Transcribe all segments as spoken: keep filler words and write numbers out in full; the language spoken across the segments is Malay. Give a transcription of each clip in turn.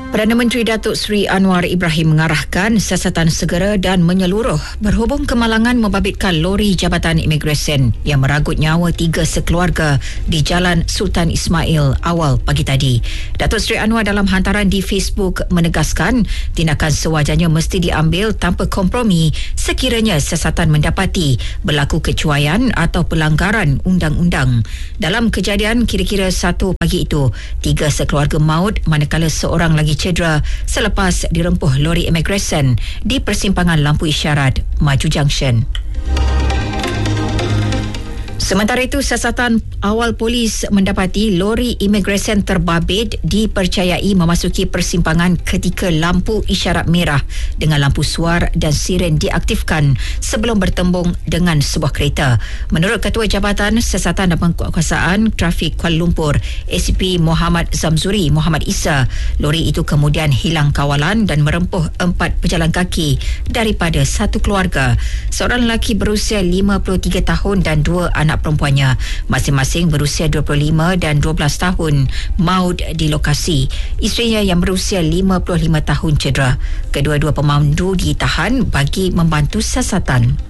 Perdana Menteri Datuk Seri Anwar Ibrahim mengarahkan siasatan segera dan menyeluruh berhubung kemalangan membabitkan lori Jabatan Imigresen yang meragut nyawa tiga sekeluarga di Jalan Sultan Ismail awal pagi tadi. Datuk Seri Anwar dalam hantaran di Facebook menegaskan tindakan sewajarnya mesti diambil tanpa kompromi sekiranya siasatan mendapati berlaku kecuaian atau pelanggaran undang-undang. Dalam kejadian kira-kira satu pagi itu, tiga sekeluarga maut manakala seorang lagi cedera selepas dirempuh lori imigresen di persimpangan lampu isyarat Maju Junction. Sementara itu, siasatan awal polis mendapati lori imigresen terbabit dipercayai memasuki persimpangan ketika lampu isyarat merah dengan lampu suar dan siren diaktifkan sebelum bertembung dengan sebuah kereta. Menurut Ketua Jabatan Siasatan dan Penguasaan Trafik Kuala Lumpur, A C P Muhammad Zamzuri Muhammad Isa, lori itu kemudian hilang kawalan dan merempuh empat pejalan kaki daripada satu keluarga. Seorang lelaki berusia lima puluh tiga tahun dan dua anak perempuannya, masing-masing berusia dua puluh lima dan dua belas tahun, maut di lokasi. Isterinya yang berusia lima puluh lima tahun cedera. Kedua-dua pemandu ditahan bagi membantu siasatan.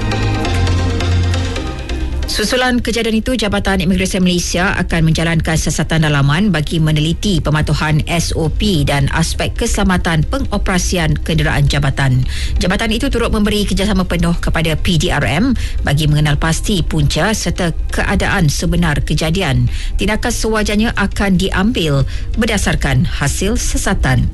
Susulan kejadian itu, Jabatan Imigresen Malaysia akan menjalankan siasatan dalaman bagi meneliti pematuhan S O P dan aspek keselamatan pengoperasian kenderaan jabatan. Jabatan itu turut memberi kerjasama penuh kepada P D R M bagi mengenal pasti punca serta keadaan sebenar kejadian. Tindakan sewajarnya akan diambil berdasarkan hasil siasatan.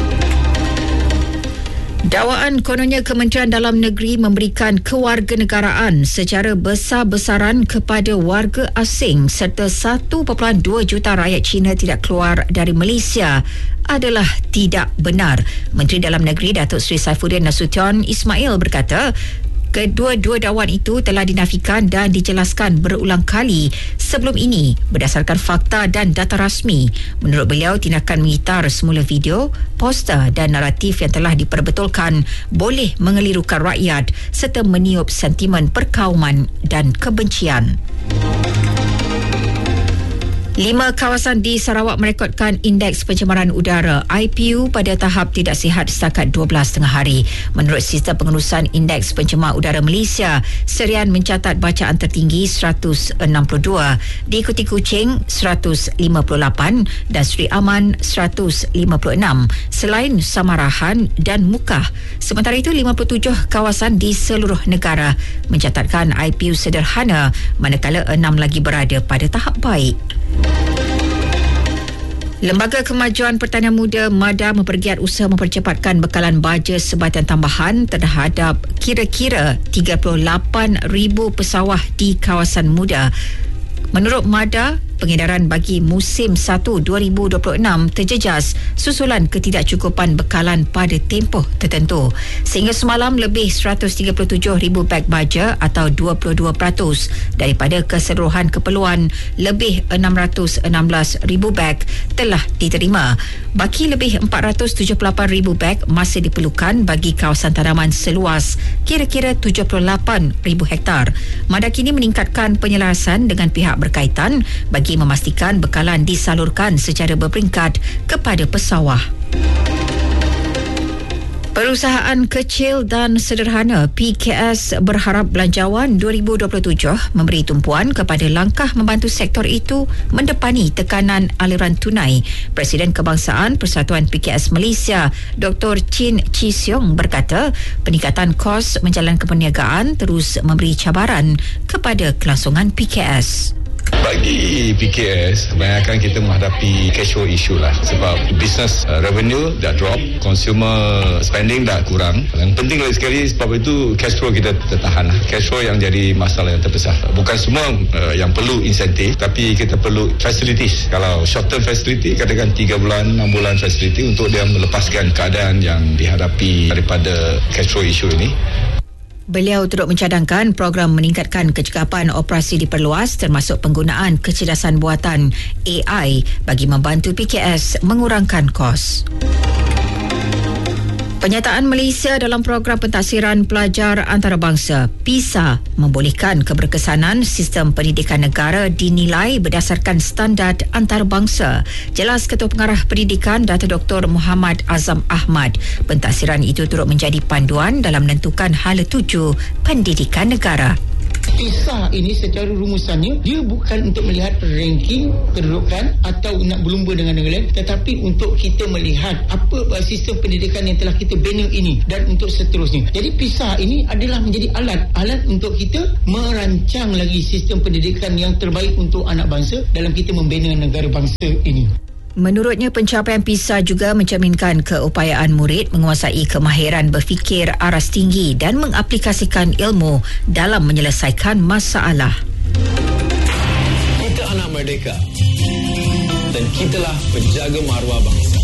Dakwaan kononnya Kementerian Dalam Negeri memberikan kewarganegaraan secara besar-besaran kepada warga asing serta satu perpuluhan dua juta rakyat Cina tidak keluar dari Malaysia adalah tidak benar. Menteri Dalam Negeri Datuk Seri Saifuddin Nasution Ismail berkata, kedua-dua dakwaan itu telah dinafikan dan dijelaskan berulang kali sebelum ini berdasarkan fakta dan data rasmi. Menurut beliau, tindakan mengitar semula video, poster dan naratif yang telah diperbetulkan boleh mengelirukan rakyat serta meniup sentimen perkauman dan kebencian. Lima kawasan di Sarawak merekodkan indeks pencemaran udara I P U pada tahap tidak sihat setakat dua belas tengah hari. Menurut Sistem Pengurusan Indeks Pencemar Udara Malaysia, Serian mencatat bacaan tertinggi seratus enam puluh dua, diikuti Kuching seratus lima puluh lapan dan Seri Aman seratus lima puluh enam, selain Samarahan dan Mukah. Sementara itu, lima puluh tujuh kawasan di seluruh negara mencatatkan I P U sederhana, manakala enam lagi berada pada tahap baik. Lembaga Kemajuan Pertanian Muda MADA mempergiat usaha mempercepatkan bekalan baja sebatian tambahan terhadap kira-kira tiga puluh lapan ribu pesawah di kawasan muda. Menurut MADA, pengedaran bagi musim satu dua ribu dua puluh enam terjejas susulan ketidakcukupan bekalan pada tempoh tertentu. Sehingga semalam, lebih seratus tiga puluh tujuh ribu beg baja atau dua puluh dua peratus daripada keseluruhan keperluan lebih enam ratus enam belas ribu beg telah diterima. Baki lebih empat ratus tujuh puluh lapan ribu beg masih diperlukan bagi kawasan tanaman seluas kira-kira tujuh puluh lapan ribu hektar. MADA kini meningkatkan penyelarasan dengan pihak berkaitan bagi memastikan bekalan disalurkan secara berperingkat kepada pesawah. Perusahaan kecil dan sederhana P K S berharap Belanjawan dua ribu dua puluh tujuh memberi tumpuan kepada langkah membantu sektor itu mendepani tekanan aliran tunai. Presiden Kebangsaan Persatuan P K S Malaysia, Doktor Chin Chi Siong berkata, peningkatan kos menjalankan perniagaan terus memberi cabaran kepada kelangsungan P K S. Bagi P K S, kebanyakan kita menghadapi cash flow issue lah. Sebab business uh, revenue dah drop, consumer spending dah kurang. Yang penting lagi sekali, sebab itu cash flow kita tertahan lah. Cash flow yang jadi masalah yang terbesar. Bukan semua uh, yang perlu insentif, tapi kita perlu facilities. Kalau short term facility, katakan tiga bulan, enam bulan facility untuk dia melepaskan keadaan yang dihadapi daripada cash flow issue ini. Beliau turut mencadangkan program meningkatkan kecekapan operasi diperluas termasuk penggunaan kecerdasan buatan A I bagi membantu P K S mengurangkan kos. Penyataan Malaysia dalam program pentaksiran pelajar antarabangsa PISA membolehkan keberkesanan sistem pendidikan negara dinilai berdasarkan standard antarabangsa. Jelas Ketua Pengarah Pendidikan Datuk Doktor Muhammad Azam Ahmad. Pentaksiran itu turut menjadi panduan dalam menentukan hala tuju pendidikan negara. PISA ini secara rumusannya dia bukan untuk melihat ranking kedudukan atau nak berlumba dengan negara lain, tetapi untuk kita melihat apa sistem pendidikan yang telah kita bina ini dan untuk seterusnya. Jadi PISA ini adalah menjadi alat alat untuk kita merancang lagi sistem pendidikan yang terbaik untuk anak bangsa dalam kita membina negara bangsa ini. Menurutnya, pencapaian PISA juga mencerminkan keupayaan murid menguasai kemahiran berfikir aras tinggi dan mengaplikasikan ilmu dalam menyelesaikan masalah. Kita anak merdeka dan kitalah penjaga maruah bangsa.